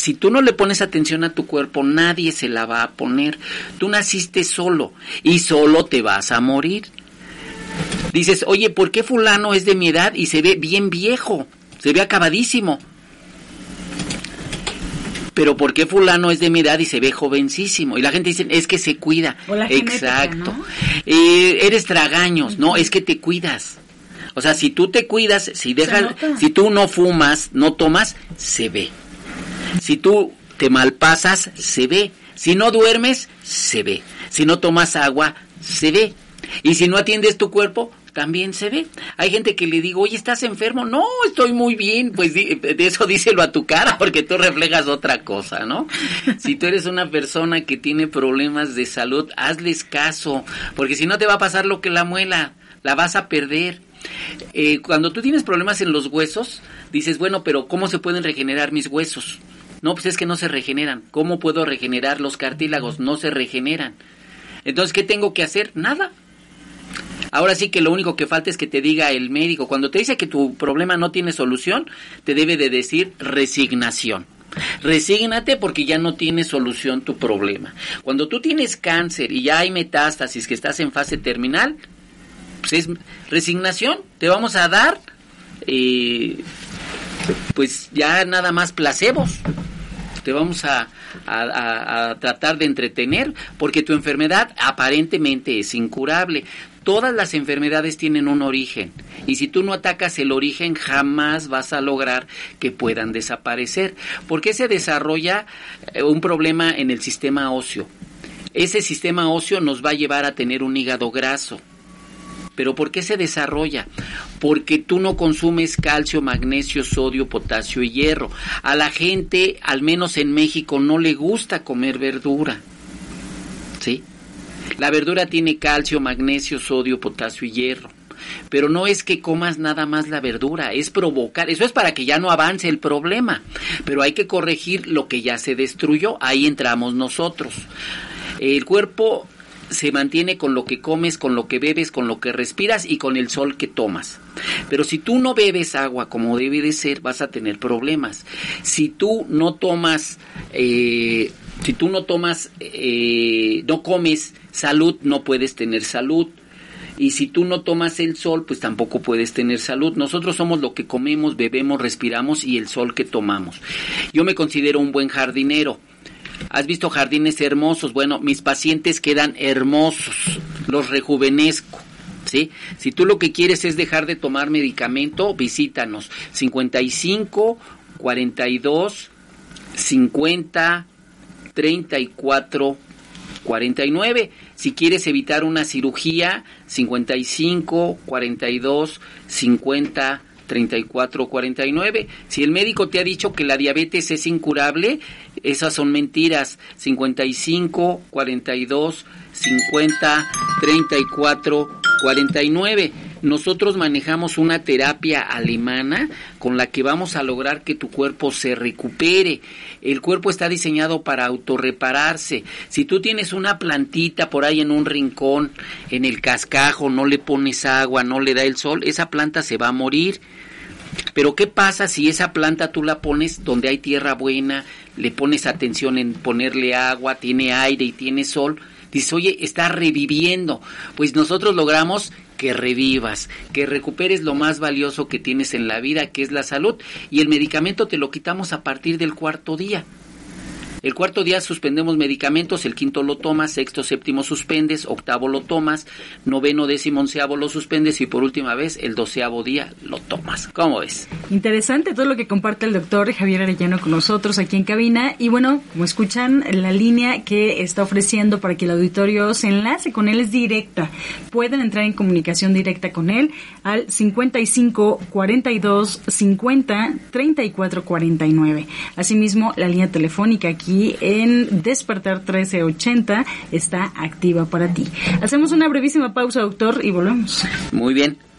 si tú no le pones atención a tu cuerpo, nadie se la va a poner. Tú naciste solo y solo te vas a morir. Dices, oye, ¿por qué fulano es de mi edad y se ve bien viejo? Se ve acabadísimo. Pero ¿por qué fulano es de mi edad y se ve jovencísimo? Y la gente dice, es que se cuida. Exacto. ¿No? Eres tragaños. No, es que te cuidas. O sea, si tú te cuidas, si tú no fumas, no tomas, se ve. Si tú te malpasas, se ve. Si no duermes, se ve. Si no tomas agua, se ve. Y si no atiendes tu cuerpo, también se ve. Hay gente que le digo, oye, ¿estás enfermo? No, estoy muy bien. Pues de eso díselo a tu cara, porque tú reflejas otra cosa, ¿no? Si tú eres una persona que tiene problemas de salud, hazles caso, porque si no te va a pasar lo que la muela, la vas a perder. Cuando tú tienes problemas en los huesos, dices, bueno, pero ¿cómo se pueden regenerar mis huesos? No, pues es que no se regeneran. ¿Cómo puedo regenerar los cartílagos? No se regeneran. Entonces, ¿qué tengo que hacer? Nada. Ahora sí que lo único que falta es que te diga el médico. Cuando te dice que tu problema no tiene solución, te debe de decir resignación. Resígnate porque ya no tiene solución tu problema. Cuando tú tienes cáncer y ya hay metástasis, que estás en fase terminal, pues es resignación. Te vamos a dar, pues ya nada más placebos. Te vamos a tratar de entretener porque tu enfermedad aparentemente es incurable. Todas las enfermedades tienen un origen y si tú no atacas el origen jamás vas a lograr que puedan desaparecer. ¿Por qué se desarrolla un problema en el sistema óseo? Ese sistema óseo nos va a llevar a tener un hígado graso. ¿Pero por qué se desarrolla? Porque tú no consumes calcio, magnesio, sodio, potasio y hierro. A la gente, al menos en México, no le gusta comer verdura. ¿Sí? La verdura tiene calcio, magnesio, sodio, potasio y hierro. Pero no es que comas nada más la verdura, es provocar. Eso es para que ya no avance el problema. Pero hay que corregir lo que ya se destruyó. Ahí entramos nosotros. El cuerpo se mantiene con lo que comes, con lo que bebes, con lo que respiras y con el sol que tomas. Pero si tú no bebes agua como debe de ser, vas a tener problemas. Si tú no tomas, no comes salud, no puedes tener salud. Y si tú no tomas el sol, pues tampoco puedes tener salud. Nosotros somos lo que comemos, bebemos, respiramos y el sol que tomamos. Yo me considero un buen jardinero. ¿Has visto jardines hermosos? Bueno, mis pacientes quedan hermosos, los rejuvenezco, ¿sí? Si tú lo que quieres es dejar de tomar medicamento, visítanos, 55 42 50 34 49. Si quieres evitar una cirugía, 55 42 50 34 49. Si el médico te ha dicho que la diabetes es incurable, esas son mentiras. 55 42 50 34 49. Nosotros manejamos una terapia alemana con la que vamos a lograr que tu cuerpo se recupere. El cuerpo está diseñado para autorrepararse. Si tú tienes una plantita por ahí en un rincón, en el cascajo, no le pones agua, no le da el sol, esa planta se va a morir. Pero ¿qué pasa si esa planta tú la pones donde hay tierra buena, le pones atención en ponerle agua, tiene aire y tiene sol? Dices, oye, está reviviendo. Pues nosotros logramos que revivas, que recuperes lo más valioso que tienes en la vida, que es la salud, y el medicamento te lo quitamos a partir del 4º día. El 4º día suspendemos medicamentos, el 5º lo tomas, 6º, 7º suspendes, 8º lo tomas, 9º, 10º, 11º lo suspendes y por última vez el 12º día lo tomas. ¿Cómo ves? Interesante todo lo que comparte el doctor Javier Arellano con nosotros aquí en cabina y bueno, como escuchan, la línea que está ofreciendo para que el auditorio se enlace con él es directa. Pueden entrar en comunicación directa con él al 55 42 50 34 49. Asimismo, la línea telefónica aquí en Despertar 1380 está activa para ti. Hacemos una brevísima pausa, doctor, y volvemos. Muy bien.